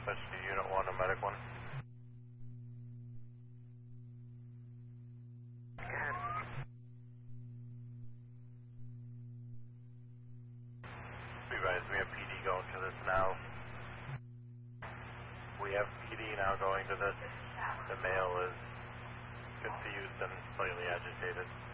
switch to Unit 1 to Medic 1. Be advised, we have PD going to this now. We have PD now going to this. The male is confused and slightly agitated.